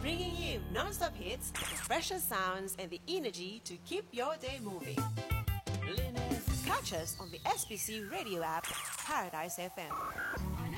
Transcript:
bringing you non-stop hits, the freshest sounds, and the energy to keep your day moving. Catch us on the SBC radio app, Paradise FM.